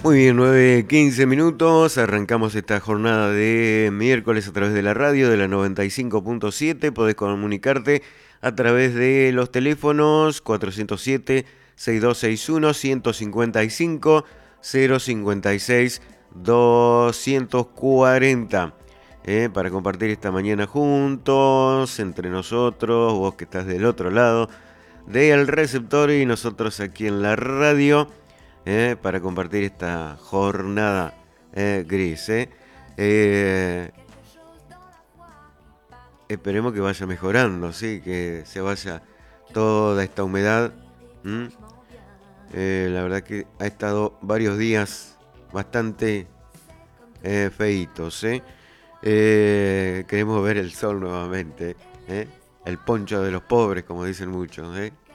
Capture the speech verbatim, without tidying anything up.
Muy bien, nueve quince minutos, arrancamos esta jornada de miércoles a través de la radio de la noventa y cinco punto siete. Podés comunicarte a través de los teléfonos cuatrocientos siete, sesenta y dos sesenta y uno, ciento cincuenta y cinco, cero cincuenta y seis, doscientos cuarenta. Eh, para compartir esta mañana juntos, entre nosotros, vos que estás del otro lado del receptor y nosotros aquí en la radio. Eh, para compartir esta jornada eh, gris. Eh. Eh, esperemos que vaya mejorando, ¿sí? Que se vaya toda esta humedad. Eh, la verdad que ha estado varios días bastante eh, feitos. ¿eh? Eh, queremos ver el sol nuevamente. ¿eh? El poncho de los pobres, como dicen muchos. ¿eh?